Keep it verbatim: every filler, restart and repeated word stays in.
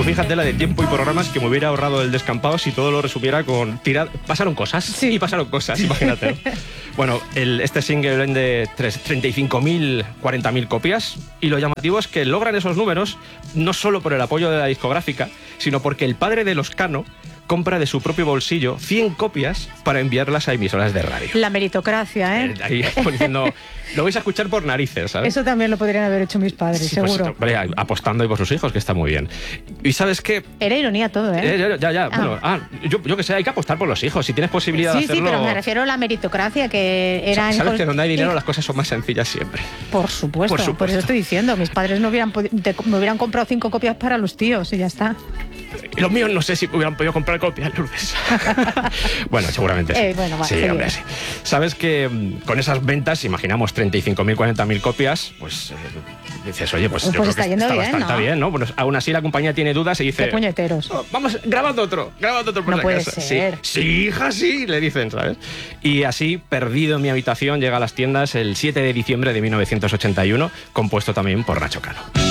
Tú fíjate la de tiempo y programas que me hubiera ahorrado el descampado si todo lo resumiera con tirar. Pasaron cosas, sí, y pasaron cosas, imagínate. Bueno, el, este single vende treinta y cinco mil, cuarenta mil copias, y lo llamativo es que logran esos números no solo por el apoyo de la discográfica, sino porque el padre de los Cano compra de su propio bolsillo cien copias para enviarlas a emisoras de radio. La meritocracia, ¿eh? Ahí diciendo, lo vais a escuchar por narices, ¿sabes? Eso también lo podrían haber hecho mis padres, Sí, seguro. Pues, hombre, apostando ahí por sus hijos, que está muy bien. ¿Y sabes qué? Era ironía todo, ¿eh? Eh, ya, ya, ya. Ah. Bueno, ah, yo, yo que sé, hay que apostar por los hijos. Si tienes posibilidad Sí, de hacerlo... sí, pero me refiero a la meritocracia, que eran... Sabes hijos... que donde hay dinero las cosas son más sencillas siempre. Por supuesto, Por supuesto. por eso estoy diciendo. Mis padres no hubieran podi- te- me hubieran comprado cinco copias para los tíos y ya está. Y los míos no sé si hubieran podido comprar copias, Lourdes. Bueno, seguramente sí. Eh, bueno, va, sí, seguimos. hombre, sí. Sabes que mm, con esas ventas, imaginamos treinta y cinco mil, cuarenta mil copias, pues eh, dices, oye, pues, Pues yo creo está que yendo está bien, bastante ¿no? bien, ¿no? Bueno, aún así la compañía tiene dudas y dice... Qué puñeteros. "Oh, vamos, grabando otro, grabando otro por No si puede acaso". ser. Sí, sí, hija, sí, le dicen, ¿sabes? Y así, Perdido en mi habitación, llega a las tiendas el siete de diciembre de mil novecientos ochenta y uno, compuesto también por Nacho Cano.